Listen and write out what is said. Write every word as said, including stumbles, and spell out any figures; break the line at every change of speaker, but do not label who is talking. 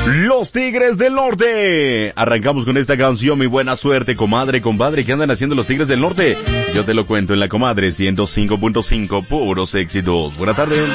Los Tigres del Norte. Arrancamos con esta canción, mi buena suerte, comadre, compadre. ¿Qué andan haciendo los Tigres del Norte? Yo te lo cuento en la comadre ciento cinco punto cinco, puros éxitos. Buenas tardes.